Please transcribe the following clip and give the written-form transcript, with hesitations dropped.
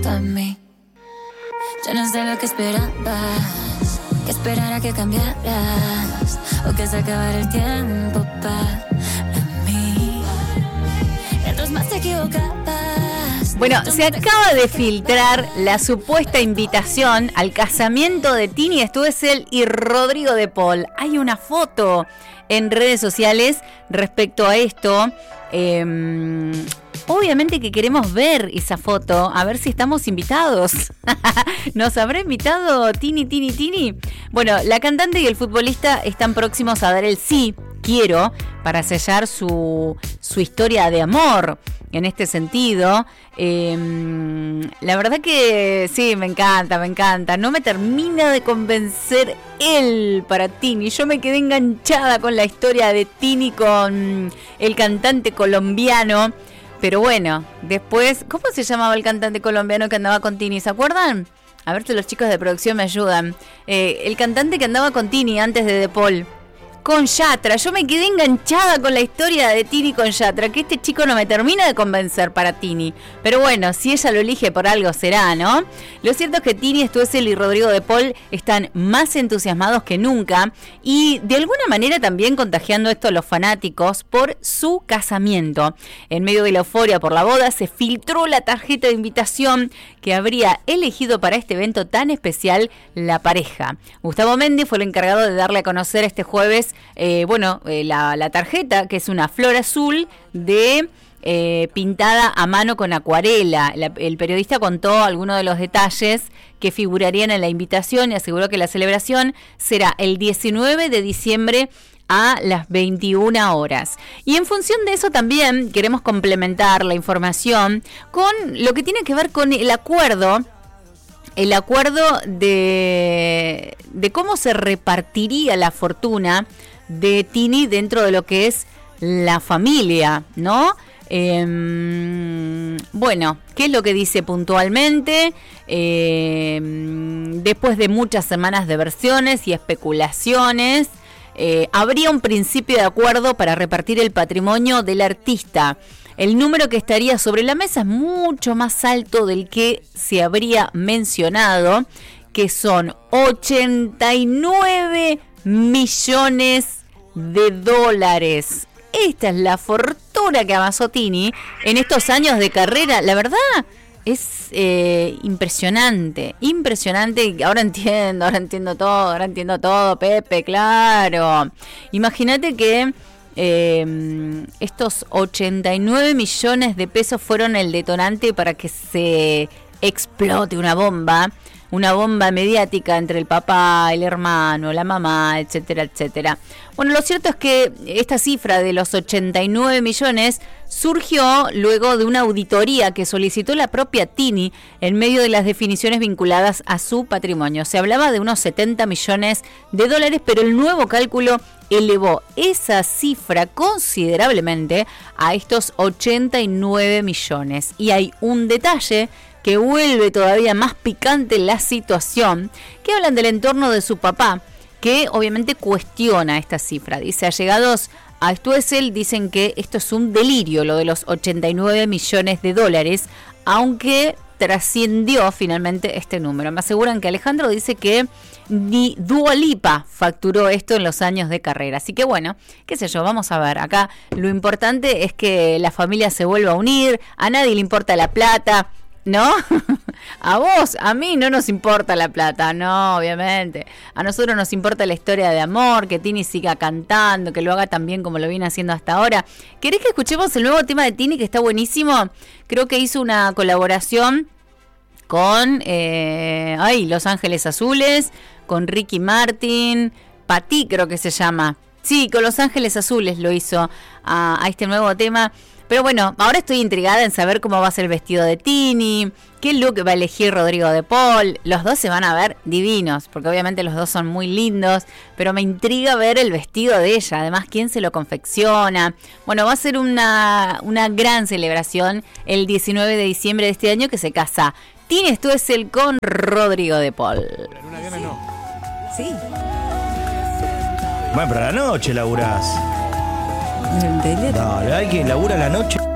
a mí. Yo no sé lo que esperabas, que esperara que cambiaras o que se acabara el tiempo para mí. Mientras más te equivocabas. Bueno, se acaba de filtrar la supuesta invitación al casamiento de Tini Stoessel y Rodrigo de Paul. Hay una foto en redes sociales respecto a esto. Obviamente que queremos ver esa foto, a ver si estamos invitados. ¿Nos habrá invitado Tini? Bueno, la cantante y el futbolista están próximos a dar el sí, quiero, para sellar su historia de amor. En este sentido, la verdad que sí, me encanta. No me termina de convencer él para Tini. Yo me quedé enganchada con la historia de Tini con el cantante colombiano. Pero bueno, después, ¿cómo se llamaba el cantante colombiano que andaba con Tini? ¿Se acuerdan? A ver si los chicos de producción me ayudan. El cantante que andaba con Tini antes de Paul. Con Yatra, yo me quedé enganchada con la historia de Tini con Yatra, que este chico no me termina de convencer para Tini. Pero bueno, si ella lo elige por algo será, ¿no? Lo cierto es que Tini Stoessel y Rodrigo de Paul están más entusiasmados que nunca y de alguna manera también contagiando esto a los fanáticos por su casamiento. En medio de la euforia por la boda se filtró la tarjeta de invitación que habría elegido para este evento tan especial la pareja. Gustavo Mendy fue el encargado de darle a conocer este jueves la tarjeta, que es una flor azul de pintada a mano con acuarela. El periodista contó algunos de los detalles que figurarían en la invitación y aseguró que la celebración será el 19 de diciembre a las 21 horas. Y en función de eso también queremos complementar la información con lo que tiene que ver con el acuerdo de cómo se repartiría la fortuna de Tini dentro de lo que es la familia, ¿no? Bueno, ¿qué es lo que dice puntualmente? Después de muchas semanas de versiones y especulaciones, habría un principio de acuerdo para repartir el patrimonio del artista. El número que estaría sobre la mesa es mucho más alto del que se habría mencionado, que son 89 millones de dólares. Esta es la fortuna que amasó Tini en estos años de carrera. La verdad es impresionante. Ahora entiendo todo, Pepe, claro. Imagínate que estos 89 millones de pesos fueron el detonante para que se explote una bomba mediática entre el papá, el hermano, la mamá, etcétera, etcétera. Bueno, lo cierto es que esta cifra de los 89 millones surgió luego de una auditoría que solicitó la propia Tini en medio de las definiciones vinculadas a su patrimonio. Se hablaba de unos 70 millones de dólares, pero el nuevo cálculo elevó esa cifra considerablemente a estos 89 millones. Y hay un detalle que vuelve todavía más picante la situación, que hablan del entorno de su papá, que obviamente cuestiona esta cifra. Dice, allegados a Stoessel dicen que esto es un delirio, lo de los 89 millones de dólares, aunque trascendió finalmente este número. Me aseguran que Alejandro dice que ni Dua Lipa facturó esto en los años de carrera. Así que bueno, qué sé yo, vamos a ver. Acá lo importante es que la familia se vuelva a unir, a nadie le importa la plata, ¿no? A vos, a mí no nos importa la plata, no, obviamente. A nosotros nos importa la historia de amor, que Tini siga cantando, que lo haga tan bien como lo viene haciendo hasta ahora. ¿Querés que escuchemos el nuevo tema de Tini, que está buenísimo? Creo que hizo una colaboración con Los Ángeles Azules, con Ricky Martin, Patí creo que se llama. Sí, con Los Ángeles Azules lo hizo a este nuevo tema. Pero bueno, ahora estoy intrigada en saber cómo va a ser el vestido de Tini, qué look va a elegir Rodrigo de Paul. Los dos se van a ver divinos, porque obviamente los dos son muy lindos, pero me intriga ver el vestido de ella. Además, quién se lo confecciona. Bueno, va a ser una gran celebración el 19 de diciembre de este año que se casa Tini Stoessel con Rodrigo de Paul. La luna llena no. Sí. Bueno, pero a la noche laburás. Dale, alguien labura a la noche.